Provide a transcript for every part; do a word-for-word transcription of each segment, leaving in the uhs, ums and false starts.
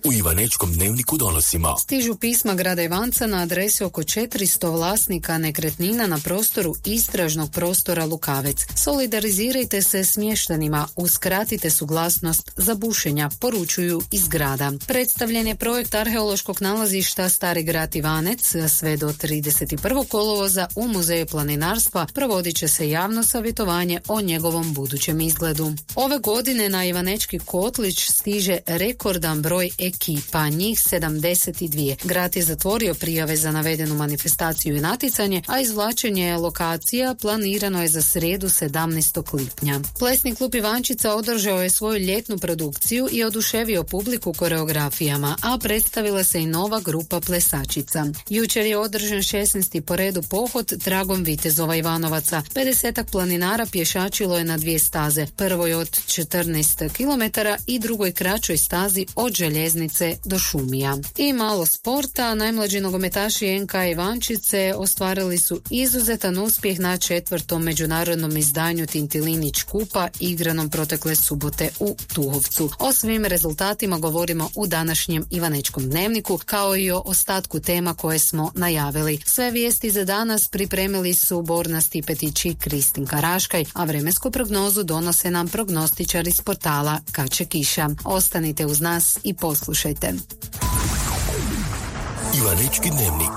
U Ivanečkom dnevniku donosimo. Stižu pisma grada Ivanca na adresi oko četiristo vlasnika nekretnina na prostoru istražnog prostora Lukavec. Solidarizirajte se s mještanima, uskratite suglasnost za bušenja, poručuju iz grada. Predstavljen je projekt arheološkog nalazišta Stari grad Ivanec. Sve do trideset prvog kolovoza u Muzeju planinarstva provodit će se javno savjetovanje o njegovom budućem izgledu. Ove godine na Ivanečki kotlić stiže rekordan broj ekipa, njih sedamdeset dva. Grad je zatvorio prijave za navedenu manifestaciju i natjecanje, a izvlačenje lokacija planirano je za srijedu sedamnaestog lipnja. Plesni klub Ivančica održao je svoju ljetnu produkciju i oduševio publiku koreografijama, a predstavila se i nova grupa plesačica. Jučer je održan šesnaesti po redu pohod tragom vitezova Ivanovaca. pedesetak planinara pješačilo je na dvije staze, prvoj od četrnaest kilometara i drugoj kraćoj stazi od Željeznice do Šumija. I malo sporta, najmlađi nogometaši en ka Ivančice ostvarili su izuzetan uspjeh na četvrtom međunarodnom izdanju Tintilinić kupa igranom protekle subote u Tuhovcu. O svim rezultatima govorimo u današnjem Ivanečkom dnevniku, kao i o ostatku tema koje smo najavili. Sve vijesti za danas pripremili su Borna Stipetić i Kristinka Raškaj, a vremensku prognozu donose nam prognostičari s portala Kad će kiša. Ostanite uz nas i poslušajte. Ivanečki dnevnik.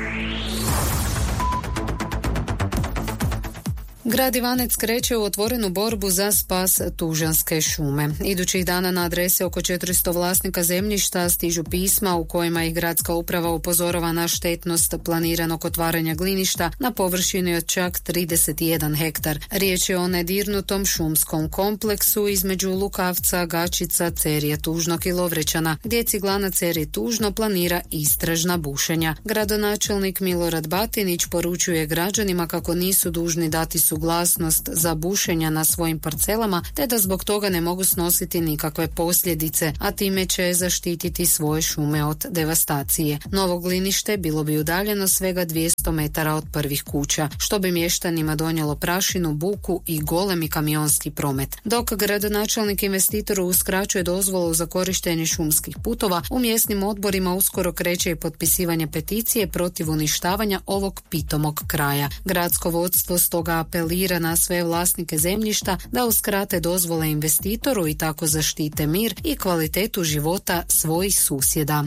Grad Ivanec kreće u otvorenu borbu za spas Tužanske šume. Idućih dana na adrese oko četiristo vlasnika zemljišta stižu pisma u kojima ih gradska uprava upozorava na štetnost planiranog otvaranja gliništa na površini od čak trideset jedan hektar. Riječ je o nedirnutom šumskom kompleksu između Lukavca, Gačica, Cerje Tužnog i Lovrećana, gdje ciglana Cerje Tužno planira istražna bušenja. Gradonačelnik Milorad Batinić poručuje građanima kako nisu dužni dati su suglasnost za bušenja na svojim parcelama, te da zbog toga ne mogu snositi nikakve posljedice, a time će zaštititi svoje šume od devastacije. Novo glinište bilo bi udaljeno svega dvjesto metara od prvih kuća, što bi mještanima donijelo prašinu, buku i golemi kamionski promet. Dok gradonačelnik investitoru uskraćuje dozvolu za korištenje šumskih putova, u mjesnim odborima uskoro kreće i potpisivanje peticije protiv uništavanja ovog pitomog kraja. Gradsko vodstvo stoga apelira na sve vlasnike zemljišta da uskrate dozvole investitoru i tako zaštite mir i kvalitetu života svojih susjeda.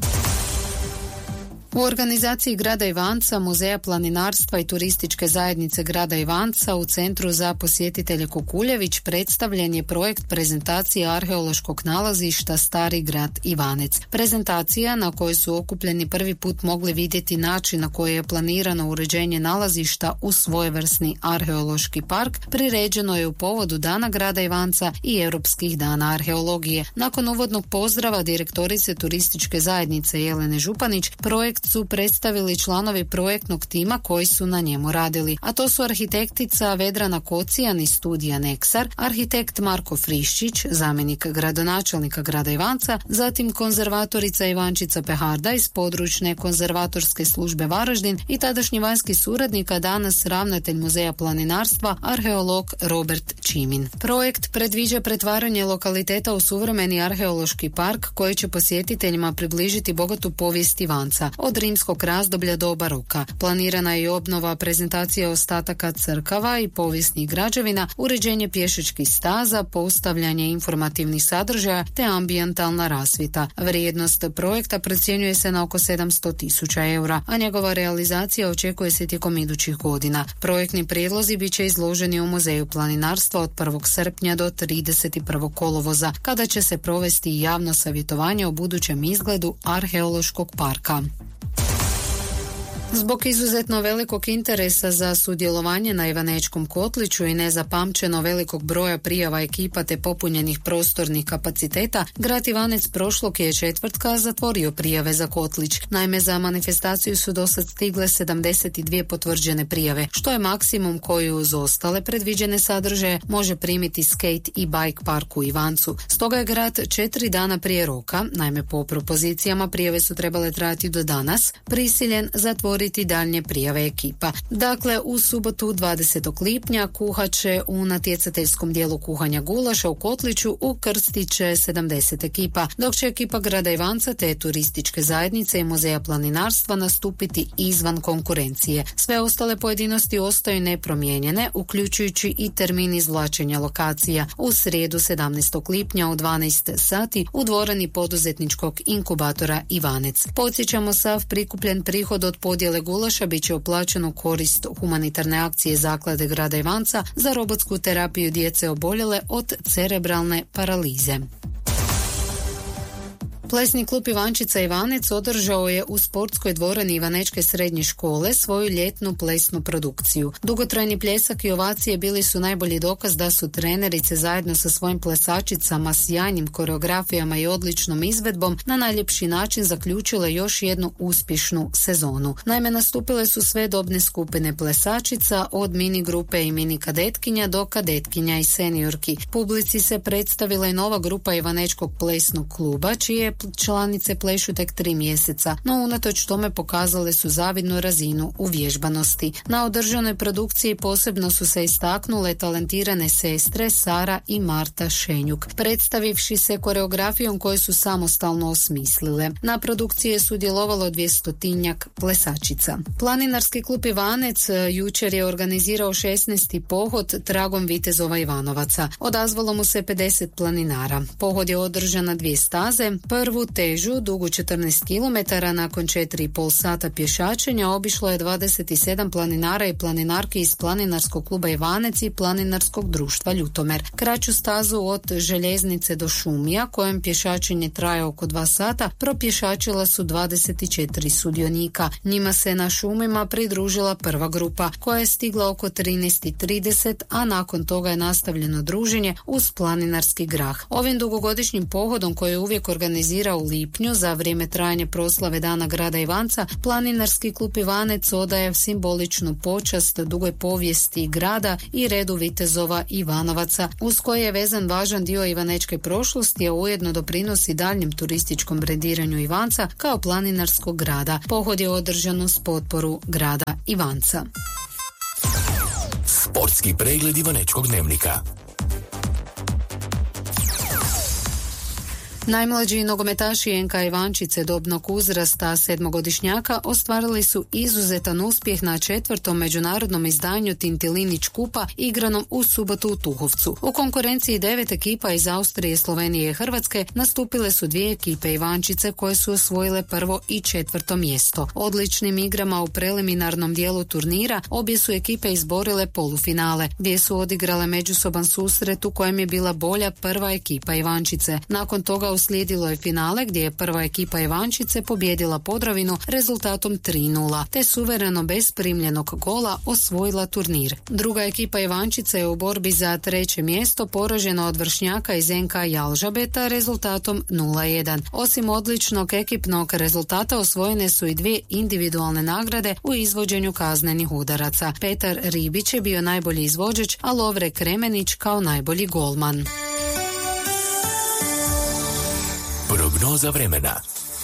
U organizaciji grada Ivanca, Muzeja planinarstva i turističke zajednice grada Ivanca u Centru za posjetitelje Kukuljević predstavljen je projekt prezentacije arheološkog nalazišta Stari grad Ivanec. Prezentacija na kojoj su okupljeni prvi put mogli vidjeti način na koji je planirano uređenje nalazišta u svojevrsni arheološki park priređeno je u povodu Dana grada Ivanca i Europskih dana arheologije. Nakon uvodnog pozdrava direktorice turističke zajednice Jelene Županić, projekt su predstavili članovi projektnog tima koji su na njemu radili, a to su arhitektica Vedrana Kocijan iz studija Neksar, arhitekt Marko Friščić, zamjenik gradonačelnika grada Ivanca, zatim konzervatorica Ivančica Peharda iz područne konzervatorske službe Varaždin i tadašnji vanjski suradnik, a danas ravnatelj Muzeja planinarstva, arheolog Robert Čimin. Projekt predviđa pretvaranje lokaliteta u suvremeni arheološki park koji će posjetiteljima približiti bogatu povijest Ivanca, od rimskog razdoblja do baroka. Planirana je i obnova prezentacije ostataka crkava i povijesnih građevina, uređenje pješačkih staza, postavljanje informativnih sadržaja te ambijentalna rasvjeta. Vrijednost projekta procjenjuje se na oko sedamsto tisuća eura, a njegova realizacija očekuje se tijekom idućih godina. Projektni prijedlozi bit će izloženi u Muzeju planinarstva od prvog srpnja do trideset prvog kolovoza, kada će se provesti javno savjetovanje o budućem izgledu arheološkog parka. Zbog izuzetno velikog interesa za sudjelovanje na Ivanečkom kotliću i nezapamćeno velikog broja prijava ekipa te popunjenih prostornih kapaciteta, grad Ivanec prošlog je četvrtka zatvorio prijave za kotlić. Naime, za manifestaciju su dosad stigle sedamdeset dvije potvrđene prijave, što je maksimum koji uz ostale predviđene sadržaje može primiti skate i bike park u Ivancu. Stoga je grad četiri dana prije roka, naime po propozicijama prijave su trebale trajati do danas, prisiljen zatvoriti odobriti daljnje prijave ekipa. Dakle, u subotu dvadesetog lipnja kuhat će u natjecateljskom dijelu kuhanja gulaša u Kotliću ukrstit će sedamdeset ekipa, dok će ekipa grada Ivanca te turističke zajednice i muzeja planinarstva nastupiti izvan konkurencije. Sve ostale pojedinosti ostaju nepromijenjene, uključujući i termin izvlačenja lokacija u srijedu sedamnaestog lipnja u dvanaest sati u dvorani poduzetničkog inkubatora Ivanec. Podsjećamo, sav prikupljen prihod od podjele gulaša bit će uplaćen u korist humanitarne akcije Zaklade grada Ivanca za robotsku terapiju djece oboljele od cerebralne paralize. Plesni klub Ivančica Ivanec održao je u sportskoj dvorani Ivanečke srednje škole svoju ljetnu plesnu produkciju. Dugotrajni pljesak i ovacije bili su najbolji dokaz da su trenerice zajedno sa svojim plesačicama, sjajnim koreografijama i odličnom izvedbom na najljepši način zaključile još jednu uspješnu sezonu. Naime, nastupile su sve dobne skupine plesačica, od mini grupe i mini kadetkinja do kadetkinja i seniorki. Publici se predstavila i nova grupa Ivanečkog plesnog kluba, čije članice plešu tek tri mjeseca, no unatoč tome pokazale su zavidnu razinu uvježbanosti. Na održanoj produkciji posebno su se istaknule talentirane sestre Sara i Marta Šenjuk, predstavivši se koreografijom koju su samostalno osmislile. Na produkciji je sudjelovalo dvjestotinjak plesačica. Planinarski klub Ivanec jučer je organizirao šesnaesti pohod tragom vitezova Ivanovaca. Odazvalo mu se pedeset planinara. Pohod je održan na dvije staze. Prvu težu, dugu četrnaest kilometara, nakon četiri i pol sata pješačenja obišlo je dvadeset sedam planinara i planinarki iz Planinarskog kluba Ivanec i Planinarskog društva Ljutomer. Kraću stazu od Željeznice do Šumija, kojem pješačenje traje oko dva sata, propješačila su dvadeset četiri sudionika. Njima se na Šumima pridružila prva grupa, koja je stigla oko trinaest i trideset, a nakon toga je nastavljeno druženje uz planinarski grah. Ovim dugogodišnjim pohodom, koji je uvijek organizira u lipnju za vrijeme trajanja proslave Dana grada Ivanca, Planinarski klub Ivanec odaje simboličnu počast dugoj povijesti grada i redu vitezova Ivanovaca, uz koji je vezan važan dio ivanečke prošlosti, a ujedno doprinosi daljnjem turističkom brendiranju Ivanca kao planinarskog grada. Pohod je održan uz potporu grada Ivanca. Sportski pregled Ivanečkog dnevnika. Najmlađi nogometaši en ka Ivančice dobnog uzrasta sedmogodišnjaka ostvarili su izuzetan uspjeh na četvrtom međunarodnom izdanju Tintilinić kupa igranom u subotu u Tuhovcu. U konkurenciji devet ekipa iz Austrije, Slovenije i Hrvatske nastupile su dvije ekipe Ivančice koje su osvojile prvo i četvrto mjesto. Odličnim igrama u preliminarnom dijelu turnira obje su ekipe izborile polufinale, gdje su odigrale međusoban susret u kojem je bila bolja prva ekipa Ivančice. Nakon toga uslijedilo je finale gdje je prva ekipa Ivančice pobijedila Podravinu rezultatom tri nula, te suvereno bez primljenog gola osvojila turnir. Druga ekipa Ivančice je u borbi za treće mjesto poražena od vršnjaka iz en ka Jalžabeta rezultatom nula jedan. Osim odličnog ekipnog rezultata osvojene su i dvije individualne nagrade u izvođenju kaznenih udaraca. Petar Ribić je bio najbolji izvođač, a Lovre Kremenić kao najbolji golman. Prognoza vremena.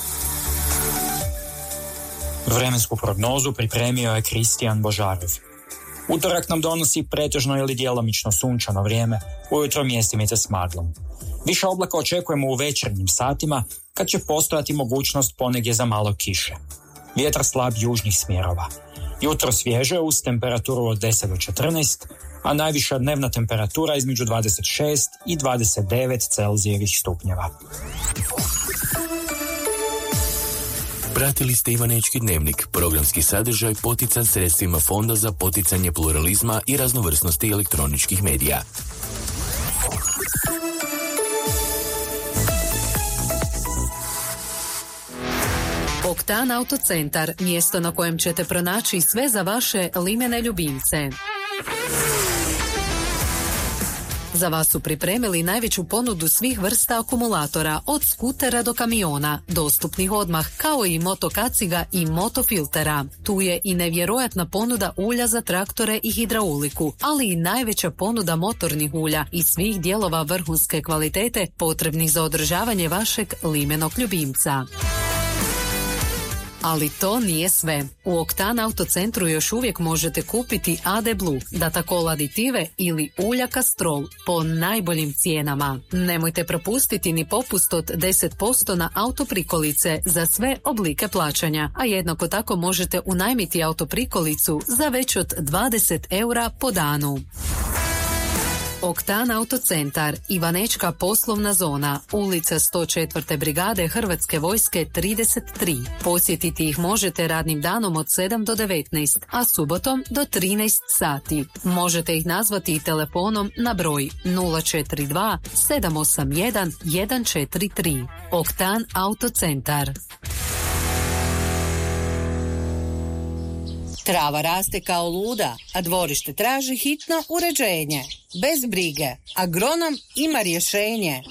Vremensku prognozu pripremio je Kristijan Božarov. Utorak nam donosi pretežno ili djelomično sunčano vrijeme, ujutro mjestimice s maglom. Više oblaka očekujemo u večernjim satima, kad će postojati mogućnost ponegdje za malo kiše. Vjetar slab južnih smjerova. Jutro svježe uz temperaturu od deset do četrnaest, a najviša dnevna temperatura između dvadeset šest i dvadeset devet Celzijevih stupnjeva. Pratili ste Ivanečki dnevnik, programski sadržaj potican sredstvima Fonda za poticanje pluralizma i raznovrsnosti elektroničkih medija. Oktan Autocentar, mjesto na kojem ćete pronaći sve za vaše limene ljubimce. Za vas su pripremili najveću ponudu svih vrsta akumulatora, od skutera do kamiona, dostupnih odmah, kao i motokaciga i motofiltera. Tu je i nevjerojatna ponuda ulja za traktore i hidrauliku, ali i najveća ponuda motornih ulja i svih dijelova vrhunske kvalitete potrebnih za održavanje vašeg limenog ljubimca. Ali to nije sve. U Oktan Autocentru još uvijek možete kupiti A D Blue, Datakol aditive ili ulja Kastrol po najboljim cijenama. Nemojte propustiti ni popust od deset posto na autoprikolice za sve oblike plaćanja, a jednako tako možete unajmiti autoprikolicu za već od dvadeset eura po danu. Oktan Autocentar, Ivanečka poslovna zona, ulica sto četvrte brigade Hrvatske vojske trideset tri. Posjetiti ih možete radnim danom od sedam do devetnaest, a subotom do trinaest sati. Možete ih nazvati i telefonom na broj nula četiri dva sedam osam jedan jedan četiri tri. Oktan Autocentar. Trava raste kao luda, a dvorište traži hitno uređenje. Bez brige, agronom ima rješenje.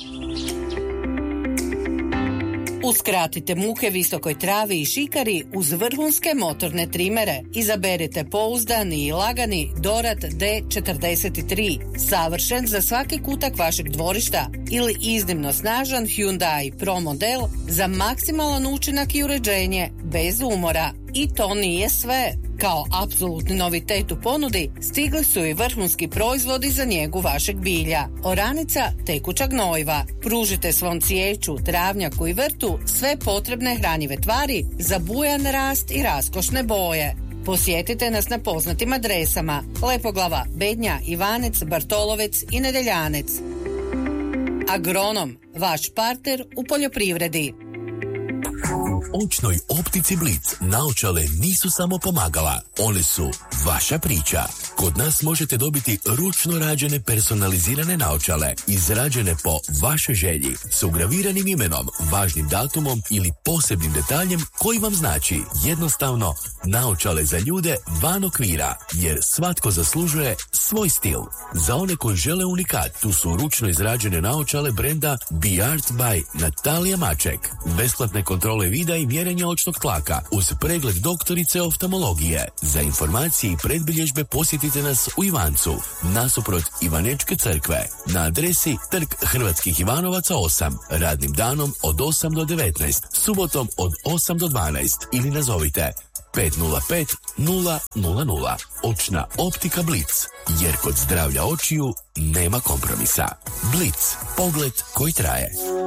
Uskratite muke visokoj travi i šikari uz vrhunske motorne trimere. Izaberite pouzdani i lagani Dorad D četrdeset tri, savršen za svaki kutak vašeg dvorišta, ili iznimno snažan Hyundai Pro model za maksimalan učinak i uređenje bez umora. I to nije sve. Kao apsolutni novitet u ponudi stigli su i vrhunski proizvodi za njegu vašeg bilja. Oranica, tekuća gnojiva. Pružite svom cvijeću, travnjaku i vrtu sve potrebne hranjive tvari za bujan rast i raskošne boje. Posjetite nas na poznatim adresama: Lepoglava, Bednja, Ivanec, Bartolovec i Nedeljanec. Agronom, vaš partner u poljoprivredi. Očnoj optici Blic naočale nisu samo pomagala, one su vaša priča. Kod nas možete dobiti ručno rađene personalizirane naočale, izrađene po vašoj želji, s ugraviranim imenom, važnim datumom ili posebnim detaljem koji vam znači jednostavno naočale za ljude van okvira, jer svatko zaslužuje svoj stil. Za one koji žele unikat, tu su ručno izrađene naočale brenda Be Art by Natalija Maček. Besplatne kontrole vida i mjerenja očnog tlaka uz pregled doktorice oftalmologije. Za informacije i predbilježbe posjetite nas u Ivancu, nasuprot Ivanečke crkve, na adresi Trg Hrvatskih Ivanovaca osam, radnim danom od osam do devetnaest, subotom od osam do dvanaest, ili nazovite pet nula pet nula nula nula. Očna optika Blic, jer kod zdravlja očiju nema kompromisa. Blic, pogled koji traje.